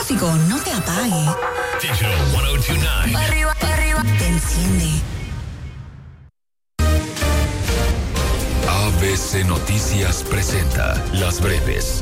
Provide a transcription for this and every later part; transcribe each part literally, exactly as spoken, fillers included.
tráfico no te apague. Digital ciento dos punto nueve. Arriba, arriba. Te enciende. A B C Noticias presenta Las Breves.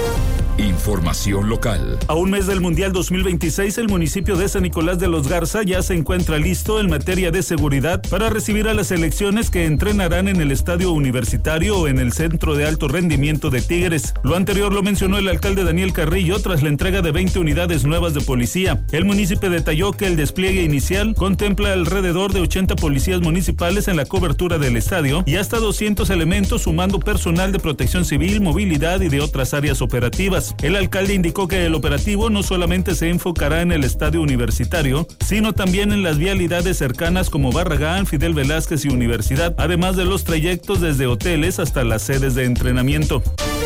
Información local. A un mes del Mundial dos mil veintiséis, el municipio de San Nicolás de los Garza ya se encuentra listo en materia de seguridad para recibir a las selecciones que entrenarán en el estadio universitario o en el centro de alto rendimiento de Tigres. Lo anterior lo mencionó el alcalde Daniel Carrillo tras la entrega de veinte unidades nuevas de policía. El municipio detalló que el despliegue inicial contempla alrededor de ochenta policías municipales en la cobertura del estadio y hasta doscientos elementos, sumando personal de protección civil, movilidad y de otras áreas operativas. El alcalde indicó que el operativo no solamente se enfocará en el estadio universitario, sino también en las vialidades cercanas como Barragán, Fidel Velázquez y Universidad, además de los trayectos desde hoteles hasta las sedes de entrenamiento.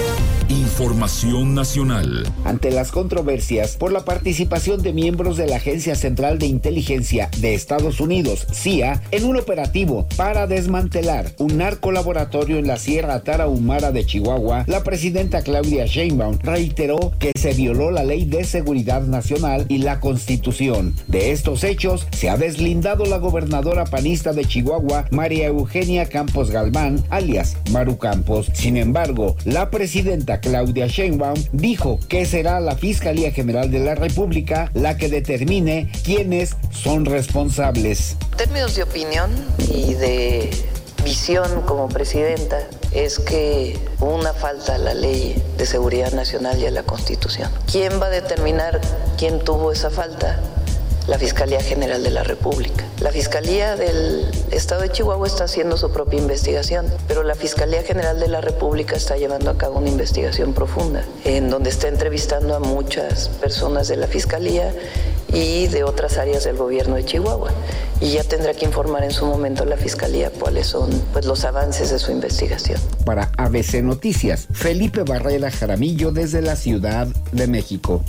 Información nacional. Ante las controversias por la participación de miembros de la Agencia Central de Inteligencia de Estados Unidos, C I A, en un operativo para desmantelar un narcolaboratorio en la Sierra Tarahumara de Chihuahua, la presidenta Claudia Sheinbaum reiteró que se violó la Ley de Seguridad Nacional y la Constitución. De estos hechos se ha deslindado la gobernadora panista de Chihuahua, María Eugenia Campos Galván, alias Maru Campos. Sin embargo, la presidenta Claudia Sheinbaum dijo que será la Fiscalía General de la República la que determine quiénes son responsables. En términos de opinión y de visión como presidenta, es que hubo una falta a la Ley de Seguridad Nacional y a la Constitución. ¿Quién va a determinar quién tuvo esa falta? La Fiscalía General de la República. La Fiscalía del Estado de Chihuahua está haciendo su propia investigación, pero la Fiscalía General de la República está llevando a cabo una investigación profunda, en donde está entrevistando a muchas personas de la Fiscalía y de otras áreas del gobierno de Chihuahua. Y ya tendrá que informar en su momento la Fiscalía cuáles son pues, los avances de su investigación. Para A B C Noticias, Felipe Barrera Jaramillo desde la Ciudad de México.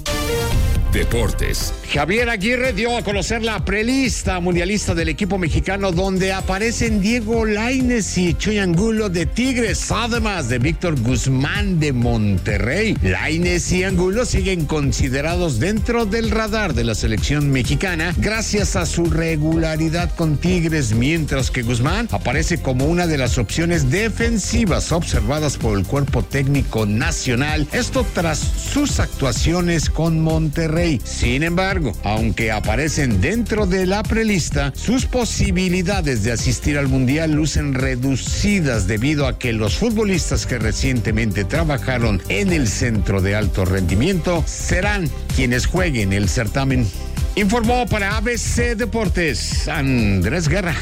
Deportes. Javier Aguirre dio a conocer la prelista mundialista del equipo mexicano, donde aparecen Diego Lainez y Chuy Angulo de Tigres, además de Víctor Guzmán de Monterrey. Lainez y Angulo siguen considerados dentro del radar de la selección mexicana gracias a su regularidad con Tigres, mientras que Guzmán aparece como una de las opciones defensivas observadas por el cuerpo técnico nacional, esto tras sus actuaciones con Monterrey. Sin embargo, aunque aparecen dentro de la prelista, sus posibilidades de asistir al Mundial lucen reducidas debido a que los futbolistas que recientemente trabajaron en el centro de alto rendimiento serán quienes jueguen el certamen. Informó para A B C Deportes, Andrés Guerra.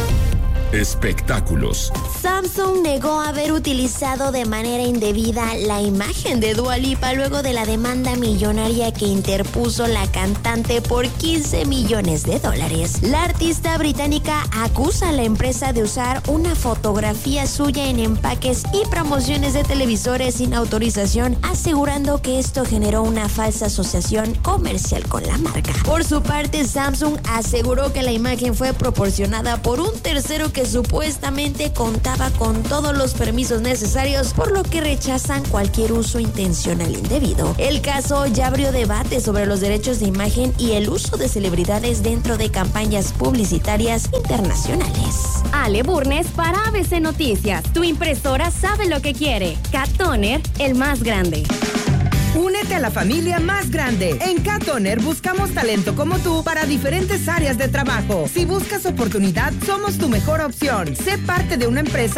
Espectáculos. Samsung negó haber utilizado de manera indebida la imagen de Dua Lipa luego de la demanda millonaria que interpuso la cantante por quince millones de dólares. La artista británica acusa a la empresa de usar una fotografía suya en empaques y promociones de televisores sin autorización, asegurando que esto generó una falsa asociación comercial con la marca. Por su parte, Samsung aseguró que la imagen fue proporcionada por un tercero que supuestamente contaba con todos los permisos necesarios, por lo que rechazan cualquier uso intencional indebido. El caso ya abrió debate sobre los derechos de imagen y el uso de celebridades dentro de campañas publicitarias internacionales. Ale Burnes para A B C Noticias. Tu impresora sabe lo que quiere. Cat Toner, el más grande. Únete a la familia más grande. En Cat Toner buscamos talento como tú para diferentes áreas de trabajo. Si buscas oportunidad, somos tu mejor opción. Sé parte de una empresa